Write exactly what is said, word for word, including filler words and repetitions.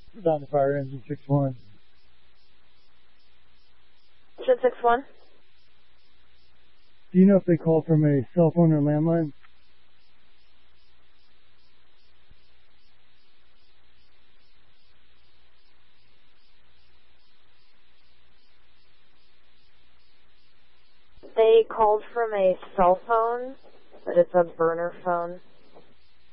Down the fire engine six one. Engine six one. Do you know if they called from a cell phone or landline? They called from a cell phone, but it's a burner phone.